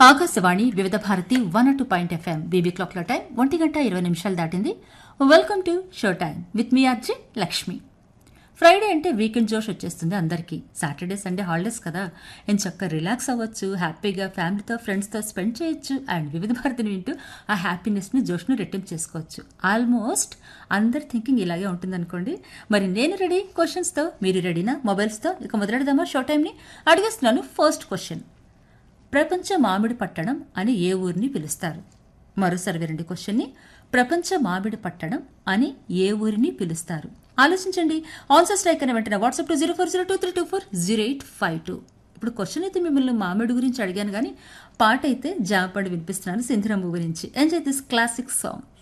ఆకాశవాణి వివిధ Bharati 102.FM BB clock లో time 1:20 దాటింది. Welcome to show time with me RJ Lakshmi. Friday అంటే వీకెండ్ జోష్ వచ్చేస్తుంది అందరికీ. సాటర్డే సండే హాలిడేస్ కదా, ఎంచక్క రిలాక్స్ అవ్వచ్చు, హ్యాపీగా ఫ్యామిలీతో ఫ్రెండ్స్తో స్పెండ్ చేయొచ్చు అండ్ వివిధ భారతిని వింటూ ఆ హ్యాపీనెస్ని జోష్ను రెట్టింపు చేసుకోవచ్చు. ఆల్మోస్ట్ అందరి థింకింగ్ ఇలాగే ఉంటుంది అనుకోండి. మరి నేను రెడీ క్వశ్చన్స్తో, మీరు రెడీనా మొబైల్స్తో? ఇక మొదలెడదామా షో టైంని? అడిగేస్తున్నాను ఫస్ట్ క్వశ్చన్. ప్రపంచ మామిడి పట్టణం అని ఏ ఊరిని పిలుస్తారు? మరోసారి వినండి క్వశ్చన్ని. ప్రపంచ మామిడి పట్టణం అని ఏ ఊరిని పిలుస్తారు? ఆలోచించండి. ఆన్సర్స్ లైక్ అని వెంటనే వాట్సాప్ టు 040232240852. ఇప్పుడు క్వశ్చన్ అయితే మిమ్మల్ని మామిడి గురించి అడిగాను, కానీ పాట అయితే జాపడి వినిపిస్తున్నాను సింధురమ్మ గురించి. Enjoy this classic song.